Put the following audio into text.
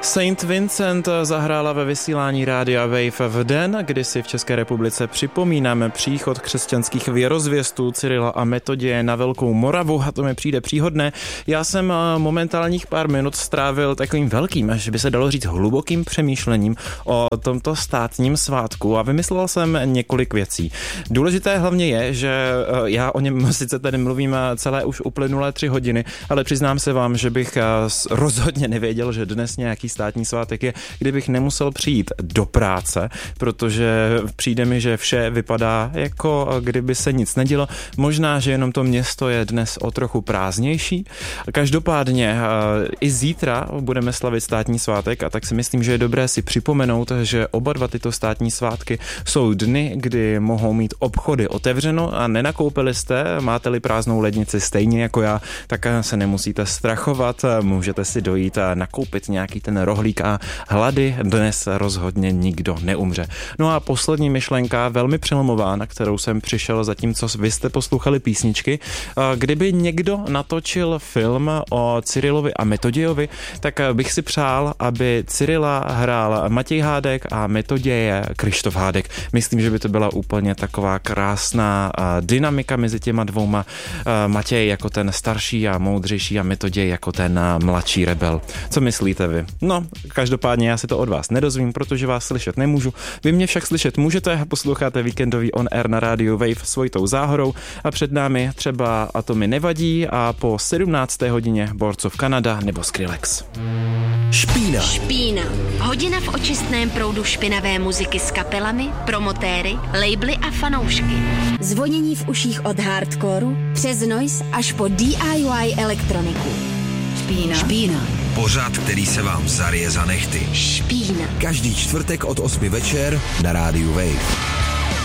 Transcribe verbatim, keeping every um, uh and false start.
Saint Vincent zahrála ve vysílání Rádia Wave v den, kdy si v České republice připomínáme příchod křesťanských věrozvěstů Cyrila a Metoděje na Velkou Moravu a to mi přijde příhodné. Já jsem momentálních pár minut strávil takovým velkým, až by se dalo říct hlubokým přemýšlením o tomto státním svátku a vymyslel jsem několik věcí. Důležité hlavně je, že já o něm sice tady mluvím celé už uplynulé tři hodiny, ale přiznám se vám, že bych rozhodně nevěděl, že dnes nějaký státní svátek je, kdybych nemusel přijít do práce, protože přijde mi, že vše vypadá jako kdyby se nic nedělo. Možná, že jenom to město je dnes o trochu prázdnější. Každopádně i zítra budeme slavit státní svátek a tak si myslím, že je dobré si připomenout, že oba dva tyto státní svátky jsou dny, kdy mohou mít obchody otevřeno a nenakoupili jste, máte-li prázdnou lednici stejně jako já, tak se nemusíte strachovat, můžete si dojít a nakoupit nějaký ten rohlík a hlady dnes rozhodně nikdo neumře. No a poslední myšlenka, velmi přelomová, na kterou jsem přišel zatímco vy jste poslouchali písničky. Kdyby někdo natočil film o Cyrilovi a Metodějovi, tak bych si přál, aby Cyrila hrál Matěj Hádek a Metoděje Krištof Hádek. Myslím, že by to byla úplně taková krásná dynamika mezi těma dvouma. Matěj jako ten starší a moudřejší a Metoděj jako ten mladší rebel. Co myslíte vy? No, každopádně já si to od vás nedozvím, protože vás slyšet nemůžu. Vy mě však slyšet můžete, posloucháte víkendový On Air na rádiu Wave s Vojtou Záhorou a před námi třeba A to mi nevadí a po sedmnácté hodině Borcov Kanada nebo Skrillex. Špína. Špína. Hodina v očistném proudu špinavé muziky s kapelami, promotéry, labely a fanoušky. Zvonění v uších od hardcoreu přes noise až po D I Y elektroniku. Špína. Špína. Pořad, který se vám zarije za nechty. Špína. Každý čtvrtek od osmi večer na rádiu Wave.